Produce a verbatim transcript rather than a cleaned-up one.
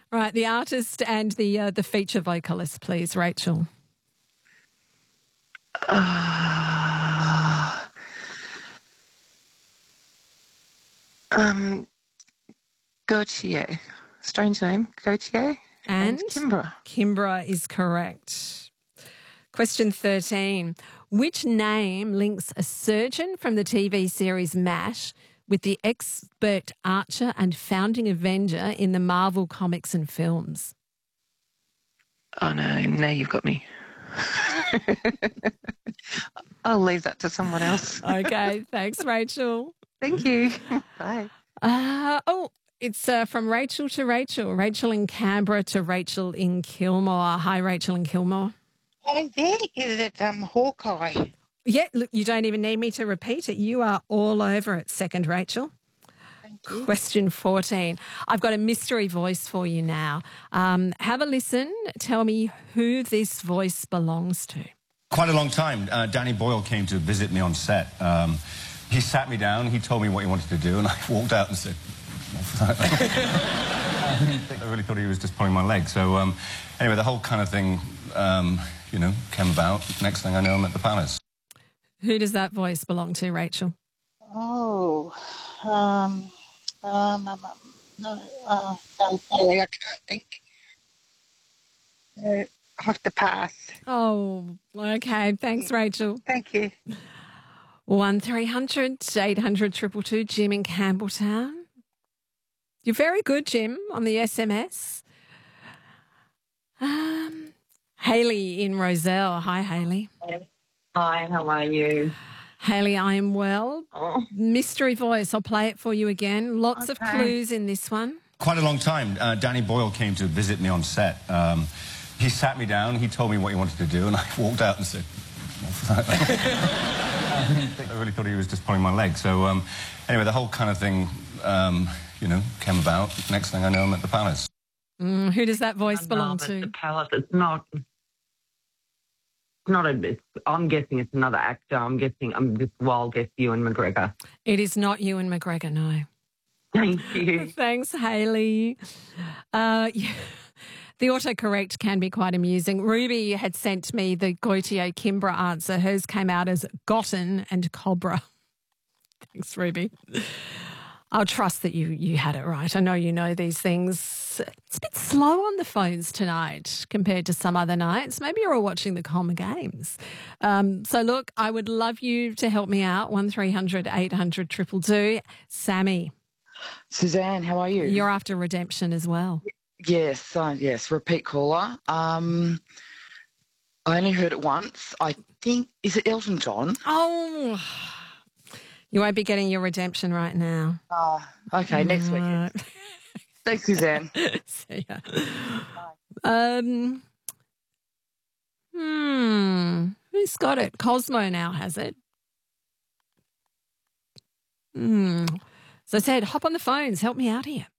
Right, the artist and the uh, the feature vocalist, please, Rachel. Uh, um, Gautier. Strange name. Gautier. And, And Kimbra. Kimbra is correct. Question thirteen. Which name links a surgeon from the T V series MASH with the expert archer and founding Avenger in the Marvel comics and films? Oh, no. Now you've got me. I'll leave that to someone else. Okay, thanks, Rachel. Thank you. Bye. Uh, oh, it's uh, from Rachel to Rachel. Rachel in Canberra to Rachel in Kilmore. Hi, Rachel in Kilmore. Hi there. Is it um, Hawkeye? Yeah, look, you don't even need me to repeat it. You are all over it, second Rachel. Thank you. Question fourteen. I've got a mystery voice for you now. Um, have a listen. Tell me who this voice belongs to. Quite a long time. Uh, Danny Boyle came to visit me on set. Um, he sat me down, he told me what he wanted to do, and I walked out and said, I really thought he was just pulling my leg. So, um, anyway, the whole kind of thing, um, you know, came about. Next thing I know, I'm at the palace. Who does that voice belong to, Rachel? Oh, um, um, um, um, no, uh, no, sorry, I can't think. Uh, I have to pass. Oh, okay. Thanks, Rachel. Thank you. One three hundred eight hundred two two two. Jim in Campbelltown. You're very good, Jim, on the S M S. Um, Hayley in Roselle. Hi, Hayley. Hi, how are you? Hayley, I am well. Oh. Mystery voice. I'll play it for you again. Lots Okay. of clues in this one. Quite a long time. Uh, Danny Boyle came to visit me on set. Um, he sat me down, he told me what he wanted to do, and I walked out and said, I really thought he was just pulling my leg. So, um, anyway, the whole kind of thing, um, you know, came about. Next thing I know, I'm at the palace. Mm, who does that voice I'm belong not at to? The palace. It's not. It's not a. It's, I'm guessing it's another actor. I'm guessing. I'm just wild guess Ewan McGregor. It is not Ewan McGregor, no. Thank you. Thanks, Hayley. Uh, yeah, the autocorrect can be quite amusing. Ruby had sent me the Gautier Kimbra answer. Hers came out as Gotten and Cobra. Thanks, Ruby. I'll trust that you you had it right. I know you know these things. It's a bit slow on the phones tonight compared to some other nights. Maybe you're all watching the Comma Games. Um, so, look, I would love you to help me out. one three hundred eight hundred two two two. Sammy. Suzanne, how are you? You're after redemption as well. Yes, uh, yes, repeat caller. Um, I only heard it once. I think, is it Elton John? Oh, you won't be getting your redemption right now. Uh, okay, next week. Right. Thanks, Suzanne. See ya. Um, hmm, who's got it? Cosmo now has it. Hmm. So I said, hop on the phones, help me out here.